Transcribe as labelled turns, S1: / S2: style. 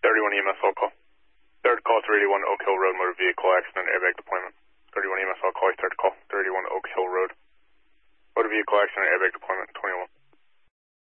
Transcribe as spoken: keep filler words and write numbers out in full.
S1: thirty-one E M S, all call. Third call, three eighty-one Oak Hill Road, motor vehicle accident, airbag deployment. thirty-one E M S, all call, third call, thirty-one Oak Hill Road. Motor vehicle accident, airbag deployment, twenty-one.